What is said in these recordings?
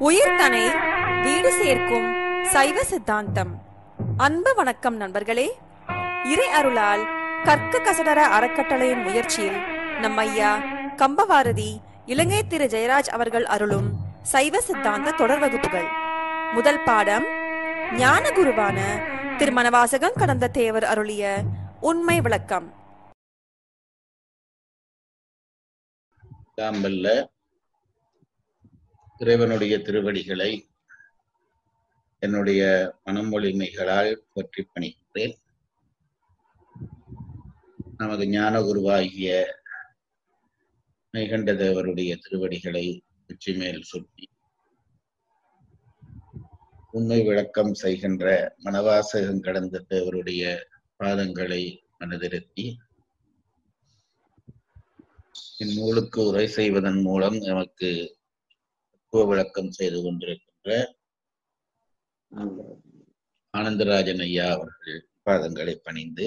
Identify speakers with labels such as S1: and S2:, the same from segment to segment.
S1: உயிர்தனை வீடு சேர்க்கும் சைவ சித்தாந்தம். அன்பு வணக்கம் நண்பர்களே. இறை அருளால் கற்க கசடர அறக்கட்டளையின் முயற்சியில் நம் ஐயா கம்பவாரதி இலங்கை திரு ஜெயராஜ் அவர்கள் அருளும் சைவ சித்தாந்த தொடர் வகுப்புகள். முதல் பாடம் ஞான குருவான திருமணவாசகம் கடந்த தேவர் அருளிய உண்மை விளக்கம்.
S2: இறைவனுடைய திருவடிகளை என்னுடைய மனமொழிமைகளால் போற்றி பணிக்கிறேன். நமது ஞான குருவாகிய மெய்கண்ட தேவருடைய திருவடிகளை உச்சி மேல் சுட்டி உண்மை விளக்கம் செய்கின்ற மணவாசகம் கடந்த தேவருடைய பாதங்களை மனதிருத்தி இந்நூலுக்கு உரை செய்வதன் மூலம் நமக்கு விளக்கம் செய்து கொண்டிருக்கின்ற ஆனந்தராஜன் ஐயா அவர்கள் பாதங்களை பணிந்து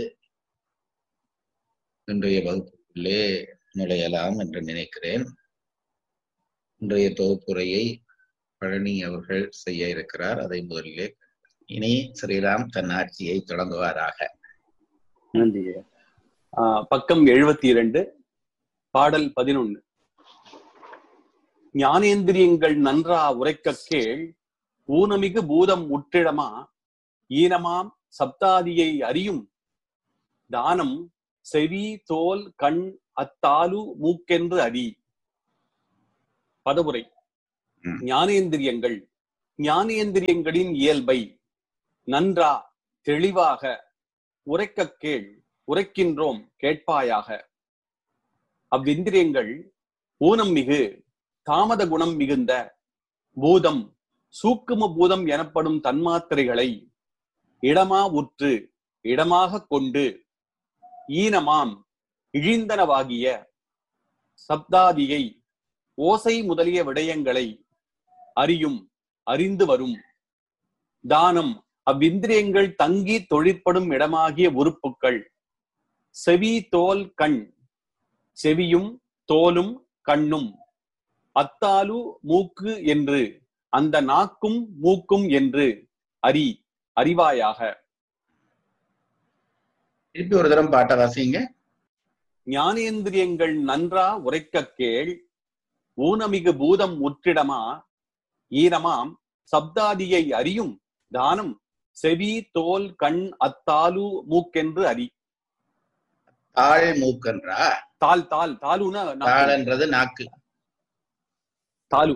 S2: இன்றைய வகுப்புக்குள்ளே நுழையலாம் என்று நினைக்கிறேன். இன்றைய தொகுப்புரையை பழனி அவர்கள் செய்ய இருக்கிறார். அதை முதலிலே இனி ஸ்ரீராம் தன் ஆட்சியை தொடங்குவாராக.
S3: நன்றி. பக்கம் 72, பாடல் 11. ஞானேந்திரியங்கள் நன்றா உரைக்க கேள், ஊனமிகு பூதம் உற்றிடமா ஈனமாம் சப்தாதியை அறியும் தானம் செவி தோல் கண் அத்தாலு மூக்கென்று அறி. பதவுரை. ஞானேந்திரியங்கள் ஞானேந்திரியங்களின் இயல்பை நன்றா தெளிவாக உரைக்க கேள், உரைக்கின்றோம் கேட்பாயாக. அவ்விந்திரியங்கள் ஊனம் மிகு தாமத குணம் மிகுந்த பூதம் சூக்கும பூதம் எனப்படும் தன்மாத்திரைகளை இடமா உற்று இடமாக கொண்டு ஈனமாம் இழிந்தனவாகிய சப்தாதியை ஓசை முதலிய விடயங்களை அறியும் அறிந்து வரும் தானம் அவ்விந்திரியங்கள் தங்கி தொழிற்படும் இடமாகிய உறுப்புக்கள் செவி தோல் கண், செவியும் தோலும் கண்ணும், அத்தாலு மூக்கு என்று அந்த நாக்கும் மூக்கும் என்று அறிவாயாக.
S2: திருப்பி ஒரு தரம் பாட்ட வாசிங்க.
S3: ஞானேந்திரியங்கள் நன்றா உரைக்க கேள், ஊனமிகு பூதம் உற்றிடமா ஈனமாம் சப்தாதியை அறியும் தானம் செவி தோல் கண் அத்தாலு மூக்கென்று அறி.
S2: தாள் மூக்கன்றா?
S3: தாள் தாள் தாலுனா
S2: தாள்ன்றது நாக்கு.
S3: தாலு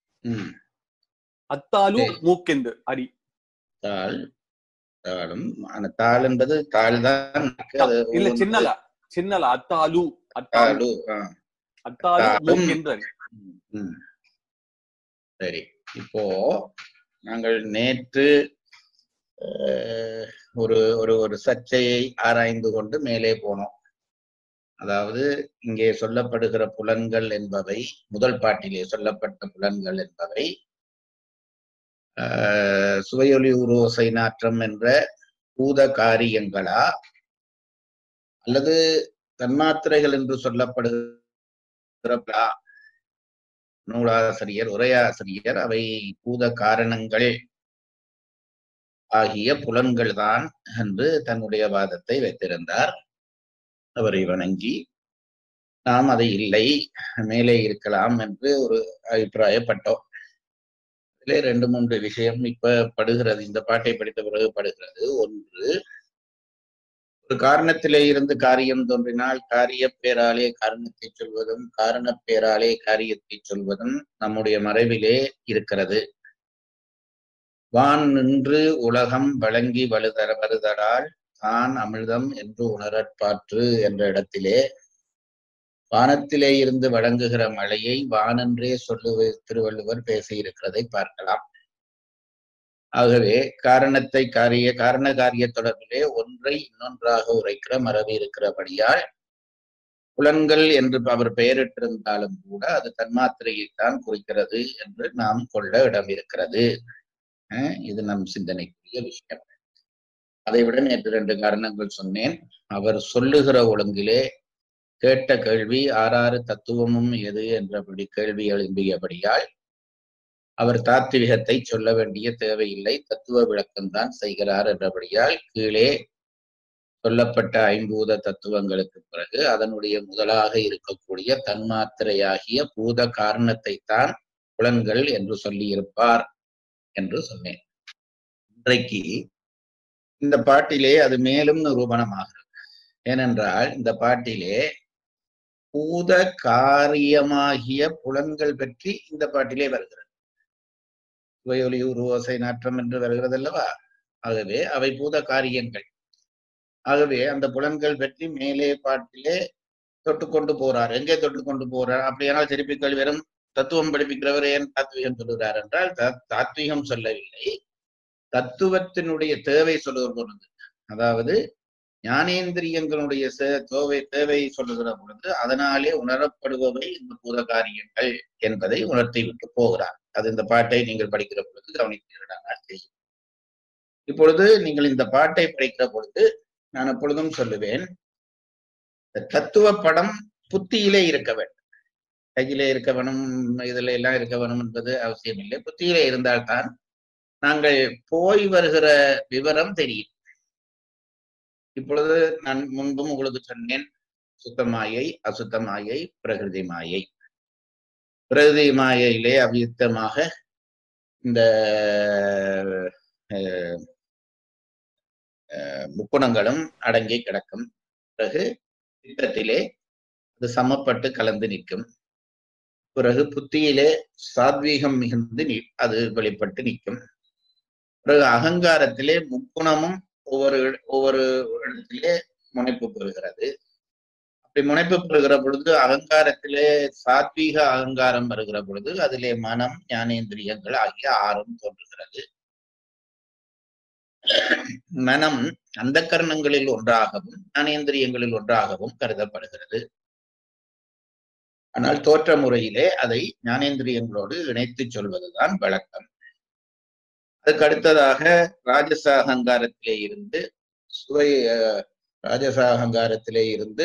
S3: அத்தாலு மூக்கென்று அறி.
S2: தாள் தாளும் தாள் என்பது தாள் தான்.
S3: இல்ல சின்னலா சின்னலா அத்தாலு அத்தாலு அத்தாலு மூக்கென்று அறி.
S2: சரி, இப்போ நாங்கள் நேற்று ஒரு ஒரு ஒரு சர்ச்சையை ஆராய்ந்து கொண்டு மேலே போனோம். அதாவது இங்கே சொல்லப்படுகிற புலன்கள் என்பவை, முதல் பாட்டிலே சொல்லப்பட்ட புலன்கள் என்பவை சுவையொலி உரோசை நாற்றம் என்ற பூத காரியங்களா அல்லது தன்மாத்திரைகள் என்று சொல்லப்படுகிற நூலாசிரியர் உரையாசிரியர் அவை பூத காரணங்கள் ஆகிய புலன்கள் தான் என்று தன்னுடைய வாதத்தை வைத்திருந்தார். அவரை வணங்கி நாம் அதை இல்லை, மேலே இருக்கலாம் என்று ஒரு அபிப்பிராயப்பட்டோம். இதிலே 2-3 விஷயம் இப்ப படுகிறது, இந்த பாட்டை படித்த பிறகு படுகிறது. ஒன்று, ஒரு காரணத்திலே இருந்து காரியம் தோன்றினால் காரிய பேராலே காரணத்தை சொல்வதும் காரண பேராலே காரியத்தை சொல்வதும் நம்முடைய மறைவிலே இருக்கிறது. வான் நின்று உலகம் வழங்கி வருதலால் தான் அமிர்தம் என்று உணரற்பாற்று என்ற இடத்திலே வானத்திலே இருந்து வழங்குகிற மழையை வானென்றே திருவள்ளுவர் பேசியிருக்கிறதை பார்க்கலாம். ஆகவே காரணத்தை காரண காரிய தொடர்பிலே ஒன்றை இன்னொன்றாக உரைக்கிற மரபு இருக்கிறபடியால் புலன்கள் என்று அவர் பெயரிட்டிருந்தாலும் கூட அது தன்மாத்திரையைத்தான் குறிக்கிறது என்று நாம் கொள்ள இடம் இருக்கிறது. இது நம் சிந்தனைக்குரிய விஷயம். அதைவிட நேற்று 2 காரணங்கள் சொன்னேன். அவர் சொல்லுகிற ஒழுங்கிலே கேட்ட கேள்வி 6 தத்துவமும் எது என்றபடி கேள்வி எழும்பியபடியால் அவர் தாத்விகத்தை சொல்ல வேண்டிய தேவையில்லை, தத்துவ விளக்கம்தான் செய்கிறார் என்றபடியால் கீழே சொல்லப்பட்ட ஐம்பூத தத்துவங்களுக்கு பிறகு அதனுடைய முதலாக இருக்கக்கூடிய தன்மாத்திரையாகிய பூத காரணத்தை தான் புலன்கள் என்று சொல்லியிருப்பார் என்று சொன்னேன். இன்றைக்கு இந்த பாட்டிலே அது மேலும் நிரூபணமாகிறது. ஏனென்றால் இந்த பாட்டிலே பூத காரியமாகிய புலன்கள் பற்றி இந்த பாட்டிலே வருகிறது. சுவையொலி உருவோசை நாற்றம் என்று வருகிறது அல்லவா? ஆகவே அவை பூத காரியங்கள். ஆகவே அந்த புலன்கள் பற்றி மேலே பாட்டிலே தொட்டுக்கொண்டு போறார். எங்கே தொட்டுக்கொண்டு போறார்? அப்படியானால் திருப்பி வெறும் தத்துவம் படிப்பிக்கிறவர் ஏன் தாத்வீகம் சொல்லுகிறார் என்றால் தாத்வீகம் சொல்லவில்லை, தத்துவத்தினுடைய தேவை சொல்லுகிற பொழுது, அதாவது ஞானேந்திரியங்களுடைய தேவை சொல்லுகிற பொழுது அதனாலே உணரப்படுபவை இந்த பூத காரியங்கள் என்பதை உணர்த்தி விட்டு போகிறார். அது இந்த பாட்டை நீங்கள் படிக்கிற பொழுது கவனித்தீர்களானால் தெரியும். இப்பொழுது நீங்கள் இந்த பாட்டை படிக்கிற பொழுது நான் எப்பொழுதும் சொல்லுவேன், தத்துவ படம் புத்தியிலே இருக்க வேண்டும். கையிலே இருக்க வேணும், இதுல எல்லாம் இருக்க வேணும் என்பது அவசியம் இல்லை. புத்தியிலே இருந்தால்தான் நாங்கள் போய் வருகிற விவரம் தெரியும். இப்பொழுது நான் முன்பும் உங்களுக்கு சொன்னேன், சுத்தமாயை, அசுத்தமாயை, பிரகிருதி மாயை. பிரகிருதி மாயையிலே அவ்யுக்தமாக இந்த முக்குணங்களும் அடங்கி கிடக்கும். பிறகு சித்தத்திலே அது சமப்பட்டு கலந்து நிற்கும். பிறகு புத்தியிலே சாத்வீகம் மிகுந்து அது வெளிப்பட்டு நிற்கும். பிறகு அகங்காரத்திலே முக்குணமும் ஒவ்வொரு இடத்திலே முனைப்பு பெறுகிறது. அப்படி முனைப்பு பெறுகிற பொழுது அகங்காரத்திலே சாத்வீக அகங்காரம் வருகிற பொழுது அதிலே மனம், ஞானேந்திரியங்கள் ஆகிய ஆறும் தோன்றுகிறது. மனம் அந்த கரணங்களில் ஒன்றாகவும் ஞானேந்திரியங்களில் ஒன்றாகவும் கருதப்படுகிறது. ஆனால் தோற்ற முறையிலே அதை ஞானேந்திரியங்களோடு இணைத்து சொல்வதுதான் வழக்கம். அதுக்கு அடுத்ததாக ராஜசாகங்காரத்திலே இருந்து ராஜசாகங்காரத்திலே இருந்து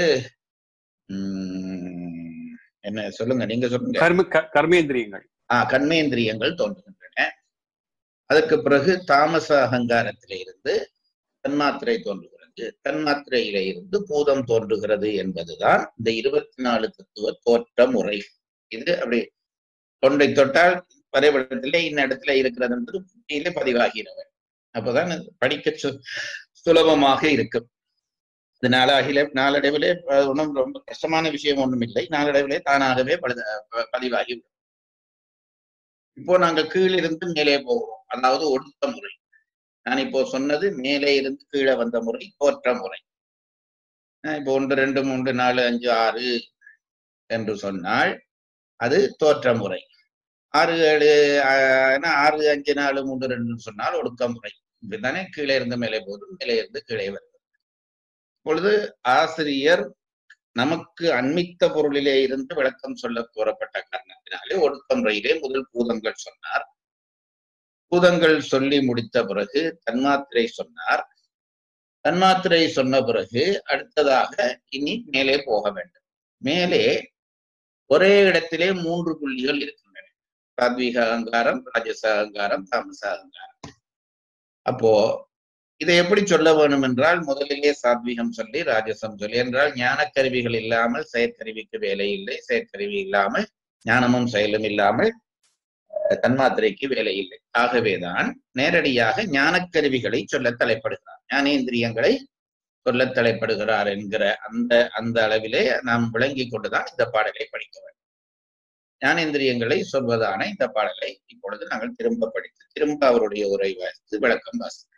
S2: என்ன சொல்லுங்க, நீங்க சொல்லுங்க.
S3: கர்மேந்திரியங்கள்
S2: கர்மேந்திரியங்கள் தோன்றுகின்றன. அதற்கு பிறகு தாமச அகங்காரத்திலே இருந்து தன்மாத்திரை தோன்றுகிறது. தன்மாத்திரையிலே இருந்து பூதம் தோன்றுகிறது என்பதுதான் இந்த 24 தத்துவ தோற்ற முறை. இது அப்படி தொண்டை தொட்டால் வரைபடத்திலே இந்த இடத்துல இருக்கிறது என்பது புத்தியிலே பதிவாகிறது. அப்பதான் படிக்க சுலபமாக இருக்கும். இது நாளடைவிலே ஒன்றும் ரொம்ப கஷ்டமான விஷயம் ஒன்றும் இல்லை. நாளடைவிலே தானாகவே பதிவாகிவிடும். இப்போ நாங்கள் கீழிருந்து மேலே போகிறோம், அதாவது ஒடுக்க முறை. நான் இப்போ சொன்னது மேலே இருந்து கீழே வந்த முறை தோற்ற முறை. இப்போ 1 2 3 4 5 6 என்று சொன்னால் அது தோற்ற முறை. 6 7 6 5 4 3 2 சொன்னால் ஒடுக்க முறை. இப்படித்தானே கீழே இருந்து மேலே போதும், மேலே இருந்து கீழே வருது. இப்பொழுது ஆசிரியர் நமக்கு அண்மித்த பொருளிலே இருந்து விளக்கம் சொல்ல கோரப்பட்ட காரணத்தினாலே ஒடுக்க முறையிலே முதல் பூதங்கள் சொன்னார். பூதங்கள் சொல்லி முடித்த பிறகு தன்மாத்திரை சொன்னார். தன்மாத்திரை சொன்ன பிறகு அடுத்ததாக இனி மேலே போக வேண்டும். மேலே ஒரே இடத்திலே 3 புள்ளிகள் இருக்கின்றன. சாத்வீக அகங்காரம், ராஜச அகங்காரம், தாமச அகங்காரம். அப்போ இதை எப்படி சொல்ல வேணும் என்றால் முதலிலே சாத்வீகம் சொல்லி ராஜசம் சொல்லி, என்றால் ஞான கருவிகள் இல்லாமல் செயற்கருவிக்கு வேலை இல்லை, செயற்கருவி இல்லாமல் ஞானமும் செயலும் இல்லாமல் தன்மாத்திரைக்கு வேலை இல்லை. ஆகவேதான் நேரடியாக ஞானக்கருவிகளை சொல்ல தலைப்படுகிறார், ஞானேந்திரியங்களை சொல்ல தலைப்படுகிறார் என்கிற அந்த அளவிலே நாம் விளங்கி கொண்டுதான் இந்த பாடலை படிக்க வேண்டும். ஞானேந்திரியங்களை சொல்வதான இந்த பாடலை இப்பொழுது நாங்கள் திரும்ப அவருடைய உரை வாசித்து விளக்கம் வாசிக்கிறோம்.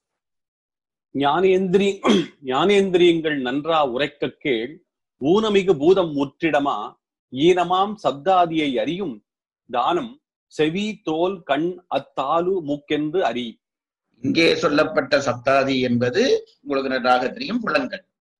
S3: ஞானேந்திரியங்கள் நன்றா உரைக்க கேள், ஊனமிகு பூதம் முற்றிடமா ஈனமாம் சப்தாதியை அறியும் தானம் செவி தோல் கண் அத்தாலு மூக்கென்று அறி.
S2: இங்கே சொல்லப்பட்ட சப்தாதி என்பது உங்களுக்கு நன்றாக தெரியும், புலன்கள்.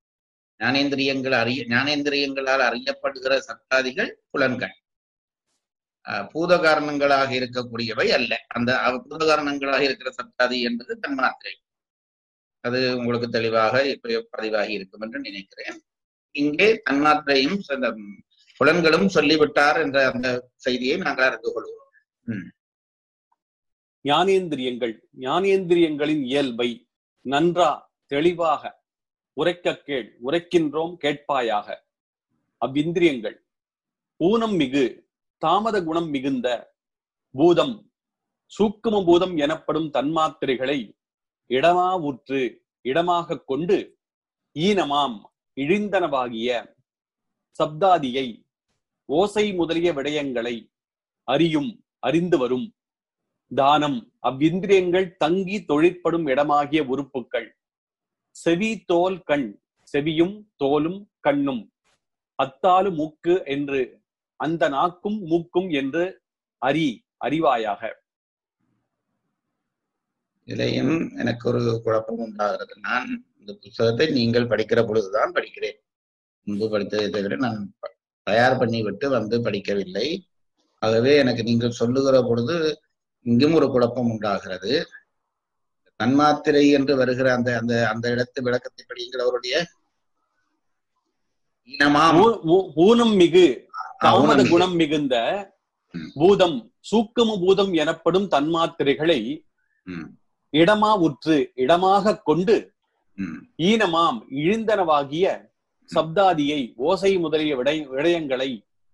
S2: ஞானேந்திரியங்களால் அறியப்படுகிற சப்தாதிகள் புலன்கள். பூத காரணங்களாக இருக்கக்கூடியவை அல்ல. அந்த பூத காரணங்களாக இருக்கிற சப்தாதி என்பது தன்மாத்திரை. அது உங்களுக்கு தெளிவாக இப்ப பதிவாகி இருக்கும் என்று நினைக்கிறேன். இங்கே தன்மாத்திரையும் புலன்களும் சொல்லிவிட்டார் என்ற அந்த செய்தியை நாங்கள் அறிந்து கொள்கிறோம்.
S3: ஞானேந்திரியங்களின் இயல்பை நன்றா தெளிவாக உரைக்க கேள், உரைக்கின்றோம் கேட்பாயாக. அவ்விந்திரியங்கள் ஊனம் மிகு தாமத குணம் மிகுந்த பூதம் சூக்கும பூதம் எனப்படும் தன்மாத்திரைகளை இடமா உற்று இடமாக கொண்டு ஈனமாம் இழிந்தனவாகிய சப்தாதியை ஓசை முதலிய விடயங்களை அறிந்து வரும் தானம் அவ்விந்திரியங்கள் தங்கி தொழிற்படும் இடமாகிய உறுப்புக்கள் செவி தோல் கண், செவியும் தோலும் கண்ணும், அத்தாலு மூக்கு என்று அந்த நாக்கும் மூக்கும் என்று அறிவாயாக.
S2: இதையும் எனக்கு ஒரு குழப்பம் உண்டாகிறது. நான் இந்த புத்தகத்தை நீங்கள் படிக்கிற பொழுதுதான் படிக்கிறேன். முன்பு படித்ததை தவிர நான் தயார் பண்ணி விட்டு வந்து படிக்கவில்லை. ஆகவே எனக்கு நீங்கள் சொல்லுகிற பொழுது இங்கும் ஒரு குழப்பம் உண்டாகிறது. தன்மாத்திரை என்று வருகிற அந்த அந்த அந்த இடத்து விளக்கத்தை படிங்கள். அவருடைய
S3: ஊனம் மிகு தாமத குணம் மிகுந்த பூதம் சூக்கும பூதம் எனப்படும் தன்மாத்திரைகளை இடமா உற்று இடமாக கொண்டு ஈனமாம் இழிந்தனவாகிய சப்தாதியை ஓசை முதலிய விடயங்களை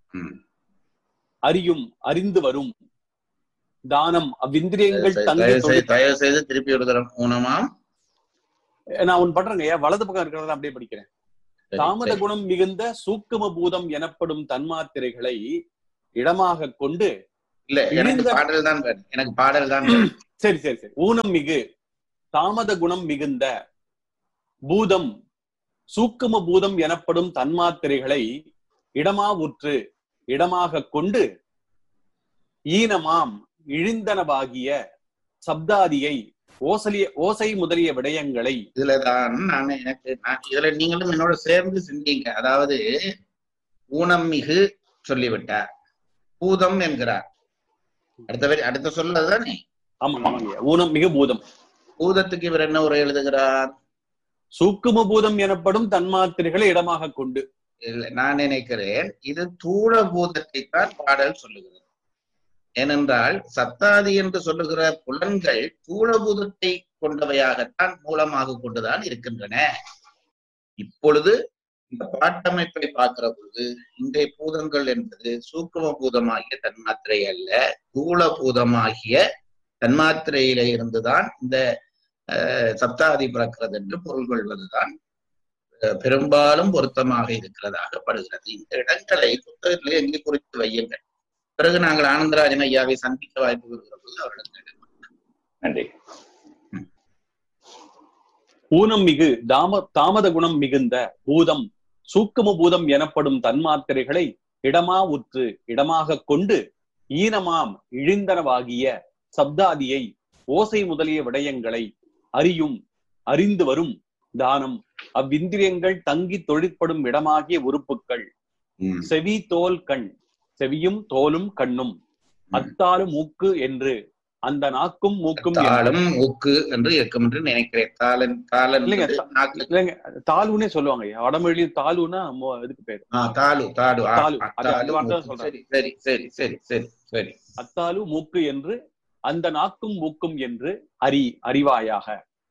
S3: அறிந்து வரும் தானம் அவ்விந்திரியங்கள்
S2: தயவு செய்து திருப்பி ஒரு தரம் ஊனமாம்.
S3: நான் ஒன்னு பண்றேங்க, வலது பக்கம் இருக்கிறத அப்படியே படிக்கிறேன். தாமத குணம் மிகுந்த சூக்கும பூதம் எனப்படும் தன்மாத்திரைகளை இடமாக கொண்டு
S2: எனக்கு பாடல் தான்
S3: சரி சரி சரி. ஊனம் மிகு தாமத குணம் மிகுந்த பூதம் சூக்கும பூதம் எனப்படும் தன்மாத்திரைகளை இடமா உற்று இடமாக கொண்டு ஈனமாம் இழிந்தனவாகிய சப்தாதியை ஓசை முதலிய விடயங்களை
S2: இதுலதான் இதுல நீங்களும் என்னோட சேர்ந்து சிந்திங்க. அதாவது ஊனம் மிகு சொல்லிவிட்டார், பூதம் என்கிறார். அடுத்த சொல்லதானே?
S3: ஆமா, ஊனம் மிகு பூதம்.
S2: பூதத்துக்கு இவர் என்ன உரை எழுதுகிறார்?
S3: சூக்கும பூதம் எனப்படும் தன்மாத்திரைகளை இடமாக கொண்டு.
S2: நான் நினைக்கிறேன் இது தூள பூதத்தை தான் பாடல் சொல்லுகிறது. ஏனென்றால் சத்தாதி என்று சொல்லுகிற புலன்கள் தூளபூதத்தை கொண்டவையாகத்தான் மூலமாக கொண்டுதான் இருக்கின்றன. இப்பொழுது இந்த பாட்டமைப்பை பார்க்கிற பொழுது இன்றைய பூதங்கள் என்பது சூக்கும பூதமாகிய தன்மாத்திரை அல்ல, தூள பூதமாகிய தன்மாத்திரையில இருந்துதான் இந்த சப்தாதி பிறக்கிறது என்று பொருள் கொள்வதுதான் பெரும்பாலும் பொருத்தமாக இருக்கிறதாக படுகிறது. இந்த இடங்களை புத்தகத்திலே எங்கே குறித்து வையுங்கள். பிறகு நாங்கள் ஆனந்தராஜன் ஐயாவை சந்திக்க வாய்ப்பு வருகிற போது அவரிடம் நன்றி.
S3: ஊனம் மிகு தாமத குணம் மிகுந்த பூதம் சூக்கும பூதம் எனப்படும் தன்மாத்திரைகளை இடமா உற்று இடமாக கொண்டு ஈனமாம் இழிந்தனவாகிய சப்தாதியை ஓசை முதலிய விடயங்களை அறிந்து வரும் தானம் அவ்விந்திரியங்கள் தங்கி தொழிற்படும் இடமாகிய உறுப்புக்கள் செவி தோல் கண், செவியும் தோலும் கண்ணும், அத்தாலு மூக்கு என்று அந்த நாக்கும் மூக்கும்
S2: மூக்கு என்று இருக்கும் என்று நினைக்கிறேன்.
S3: தாலுன்னே சொல்லுவாங்க. வடமொழி தாலுன்னா இதுக்கு பேரு அத்தாலு மூக்கு என்று அந்த நாக்கும் மூக்கும் என்று அறிவாயாக.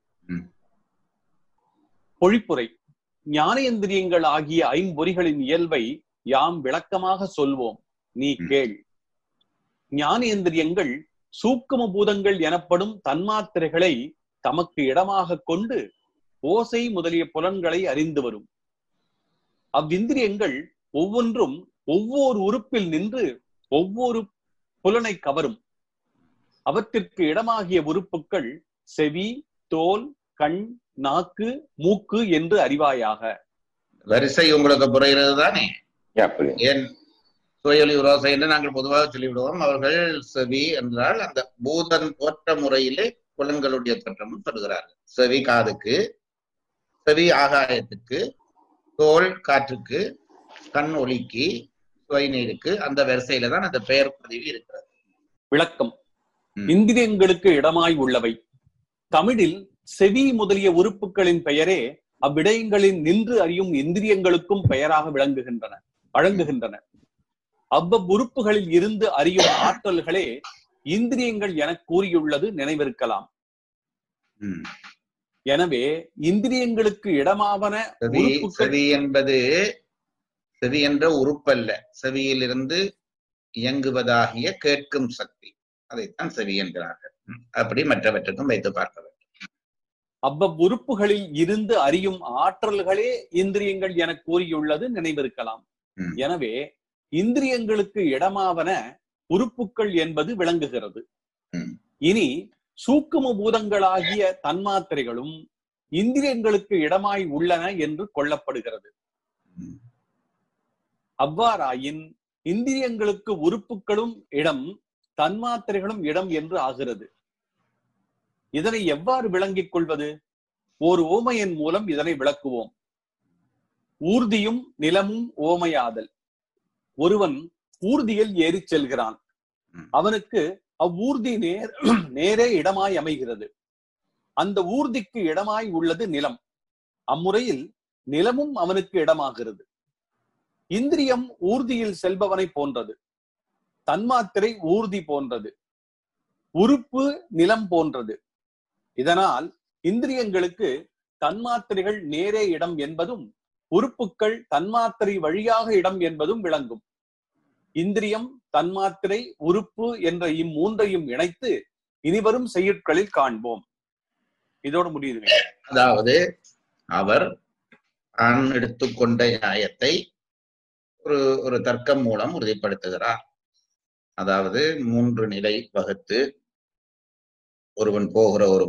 S3: பொழிப்புரை. ஞானேந்திரியங்கள் ஆகிய ஐம்பொறிகளின் இயல்பை யாம் விளக்கமாக சொல்வோம், நீ கேள். ஞானேந்திரியங்கள் சூக்கும பூதங்கள் எனப்படும் தன்மாத்திரைகளை தமக்கு இடமாக கொண்டு ஓசை முதலிய புலன்களை அறிந்து வரும். அவ்விந்திரியங்கள் ஒவ்வொன்றும் ஒவ்வொரு உறுப்பில் நின்று ஒவ்வொரு புலனை கவரும். அவற்றிற்கு இடமாகிய உறுப்புகள் செவி, தோல், கண், நாக்கு, மூக்கு என்று அறிவாயாக.
S2: வரிசை உங்களுக்கு புரிகிறது தானே? ஏன் சுயொலி உரோசை என்று நாங்கள் பொதுவாக சொல்லிவிடுவோம். அவர்கள் செவி என்றால் அந்த பூதன் தோற்ற முறையிலே புலன்களுடைய தோற்றமும் சொல்கிறார்கள். செவி காதுக்கு, செவி ஆகாயத்துக்கு, தோல் காற்றுக்கு, கண் ஒளிக்கு, சுவை நீருக்கு, அந்த வரிசையில தான் அந்த பெயர் பதிவு இருக்கிறது.
S3: விளக்கம். இந்திரியங்களுக்கு இடமாய் உள்ளவை. தமிழில் செவி முதலிய உறுப்புகளின் பெயரே அவ்விடயங்களின் நின்று அறியும் இந்திரியங்களுக்கும் பெயராக வழங்குகின்றன. அவ்வவ்வுறுப்புகளில் இருந்து அறியும் ஆற்றல்களே இந்திரியங்கள் என கூறியுள்ளது நினைவிருக்கலாம்.
S2: ம்.
S3: எனவே இந்திரியங்களுக்கு இடமாவன
S2: செவி என்பது செவி என்ற உறுப்பல்ல, செவியிலிருந்து இயங்குவதாகிய கேட்கும் சக்தி, அதைத்தான் செவி என்கிறார்கள். அப்படி மற்றவற்றுக்கும் வைத்து பார்க்க வேண்டும்.
S3: அவ்வuறுப்புகளில் இருந்து அறியும் ஆற்றல்களே இந்திரியங்கள் என கூறியுள்ளது நினைவிருக்கலாம். எனவே இந்திரியங்களுக்கு இடமாவன உறுப்புக்கள் என்பது விளங்குகிறது. இனி சூக்கும பூதங்களாகிய தன்மாத்திரைகளும் இந்திரியங்களுக்கு இடமாய் உள்ளன என்று கொள்ளப்படுகிறது. அவ்வாறாயின் இந்திரியங்களுக்கு உறுப்புகளும் இடம், தன்மாத்திரைகளும் இடம் என்று ஆகிறது. இதனை எவ்வாறு விளங்கிக் கொள்வது? ஓர் ஓமையின் மூலம் இதனை விளக்குவோம். ஊர்தியும் நிலமும் ஓமையாதல். ஒருவன் ஊர்தியில் ஏறி செல்கிறான். அவனுக்கு அவ்வூர்தி நேரே இடமாய் அமைகிறது. அந்த ஊர்திக்கு இடமாய் உள்ளது நிலம். அம்முறையில் நிலமும் அவனுக்கு இடமாகிறது. இந்திரியம் ஊர்தியில் செல்பவனை போன்றது. தன்மாத்திரை ஊர்தி போன்றது. உறுப்பு நிலம் போன்றது. இதனால் இந்திரியங்களுக்கு தன்மாத்திரைகள் நேரே இடம் என்பதும் உறுப்புகள் தன்மாத்திரை வழியாக இடம் என்பதும் விளங்கும். இந்திரியம், தன்மாத்திரை, உறுப்பு என்ற இம்மூன்றையும் இணைத்து இனிவரும் செய்யுட்களில் காண்போம். இதோடு முடியுது.
S2: அதாவது அவர் தான் எடுத்துக்கொண்ட நியாயத்தை ஒரு தர்க்கம் மூலம் உறுதிப்படுத்துகிறார். அதாவது 3 நிலை வகுத்து ஒருவன் போகிற ஒரு